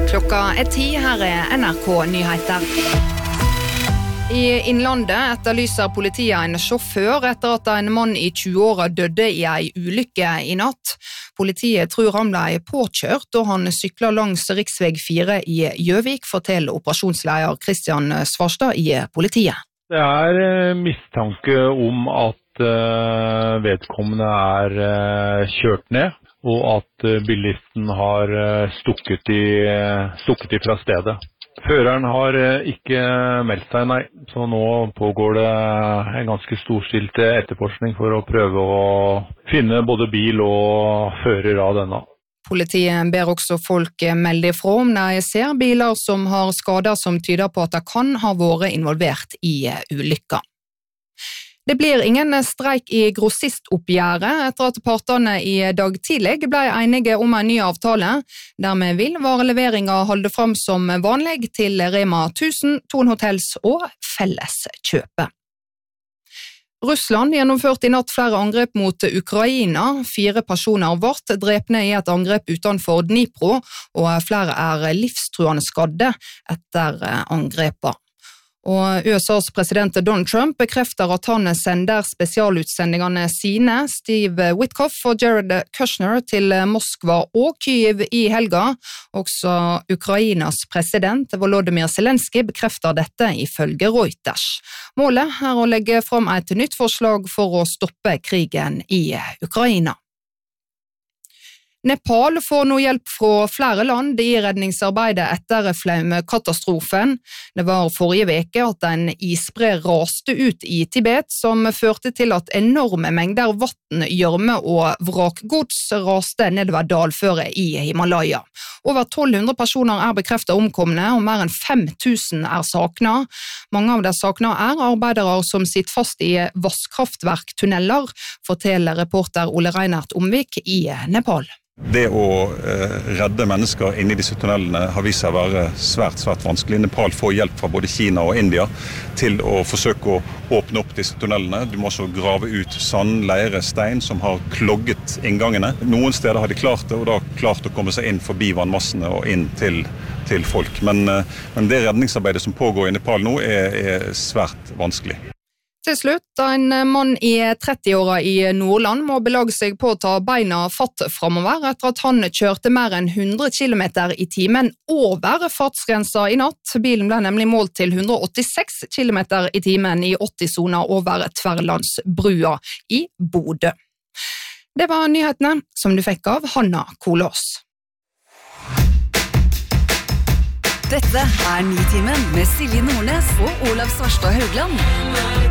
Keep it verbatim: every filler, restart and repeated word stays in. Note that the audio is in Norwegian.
Klokka er ti, her er N R K Nyheter. I Innlandet etterlyser politiet en sjåfør etter at en mann i tjue-åra døde i ei ulykke i natt. Politiet tror han ble påkjørt da han sykla langs riksveg fire i Gjøvik, forteller operasjonsleder Kristian Svarstad i politiet. Det er mistanke om at vedkommende er kjørt ned, og at bilisten har stukket, i, stukket ifra stedet. Føreren har ikke meldt seg, nei, så nå pågår det en ganske storstilt etterforskning for å prøve å finne både bil og fører av denne. Politiet ber også folk melde ifra om de ser biler som har skader som tyder på at de kan ha vært involvert i ulykka. Det blir ingen streik i grossistoppgjøret etter at partene i dag tidlig ble enige om en ny avtale. Dermed vil vareleveringa holde fram som vanlig til Rema tusen, Thon Hotels og Felleskjøpet. Russland gjennomførte i natt flere angrep mot Ukraina. Fire personer ble drepne i et angrep utenfor Dnipro, og flere er livstruende skadde etter angrepet. Og U S A's president Donald Trump bekrefter at han sender spesialutsendingene sine, Steve Witkoff og Jared Kushner, til Moskva og Kyiv i helga. Også Ukrainas president Volodymyr Zelensky bekrefter dette ifølge Reuters. Målet er å legge fram et nytt forslag for å stoppe krigen i Ukraina. Nepal får nå hjelp fra flere land i redningsarbeidet etter flaumkatastrofen. Det var forrige veke at en isbre raste ut i Tibet, som førte til at enorme mengder vatten, gjørme og vrakgods raste nedover dalføret i Himalaya. Over tolv hundre personer er bekreftet omkomne, og mer enn fem tusen er savnet. Mange av de savnede er arbeidere som sitter fast i vasskraftverktunneler, forteller reporter Ole Reinert Omvik i Nepal. Det å eh, redde mennesker inne i disse tunnelene har vist seg å være svært, svært vanskelig. Nepal får hjelp fra både Kina og India til å forsøke å åpne opp disse tunnelene. Du må også grave ut sand, leire, stein som har klogget inngangene. Noen steder har de klart det, og da klart å komme seg inn forbi vannmassene og inn til, til folk. Men, eh, men det redningsarbeidet som pågår i Nepal nå er, er svært vanskelig. Til slutt, en mann i tretti-åra i Nordland må belage seg på å ta beina fatt fremover etter at han kjørte mer enn hundre kilometer i timen over fartsgrensa i natt. Bilen ble nemlig målt til hundre åttiseks kilometer i timen i åtti-soner over Tverlandsbrua i Bodø. Det var nyhetene som du fikk av Hanna Kolås. Dette er Nitimen med Silje Nordnes og Olav Svarstad Haugland.